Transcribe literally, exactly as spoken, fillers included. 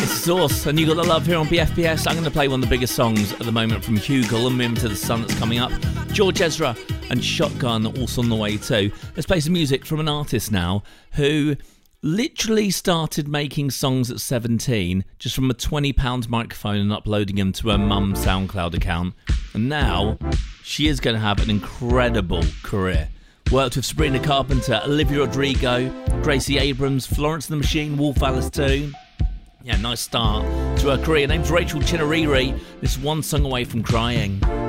Source, and you got the love here on B F B S. I'm going to play one of the biggest songs at the moment from Hugel and Mim to the Sun that's coming up. George Ezra and Shotgun also on the way too. Let's play some music from an artist now who literally started making songs at seventeen just from a twenty pound microphone and uploading them to her mum's SoundCloud account. And now she is going to have an incredible career. Worked with Sabrina Carpenter, Olivia Rodrigo, Gracie Abrams, Florence and the Machine, Wolf Alice two. Yeah, nice start to her career. Her name's Rachel Chinariri. This one song away from crying.